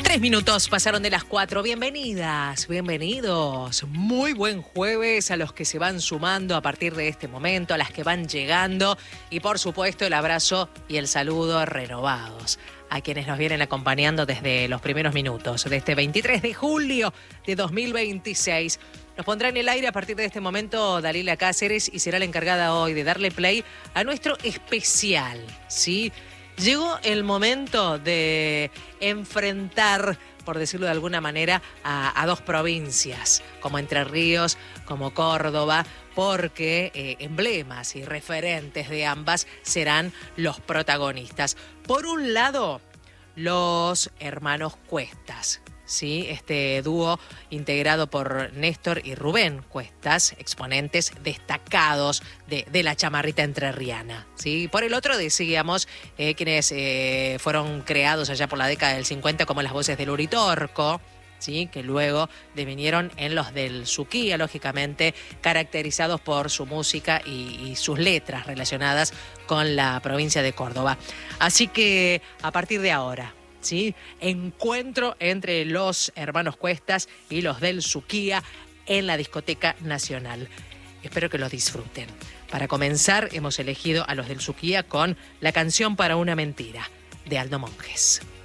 3 minutos pasaron de las 4. Bienvenidas, bienvenidos. Muy buen jueves a los que se van sumando a partir de este momento, a las que van llegando y por supuesto el abrazo y el saludo renovados a quienes nos vienen acompañando desde los primeros minutos de este 23 de julio de 2026. Nos pondrá en el aire a partir de este momento Dalila Cáceres y será la encargada hoy de darle play a nuestro especial, ¿sí? Llegó el momento de enfrentar, por decirlo de alguna manera, a dos provincias, como Entre Ríos, como Córdoba, porque emblemas y referentes de ambas serán los protagonistas. Por un lado, los hermanos Cuestas, ¿sí? Este dúo integrado por Néstor y Rubén Cuestas, exponentes destacados de la chamarrita entrerriana, ¿sí? Por el otro decíamos quienes fueron creados allá por la década del 50 como las voces del Uritorco, ¿sí? Que luego devinieron en los del Suquía, lógicamente, caracterizados por su música y sus letras relacionadas con la provincia de Córdoba. Así que a partir de ahora, ¿sí? Encuentro entre los hermanos Cuestas y los del Suquía en la Discoteca Nacional. Espero que lo disfruten. Para comenzar, hemos elegido a los del Suquía con La canción para una mentira, de Aldo Monjes.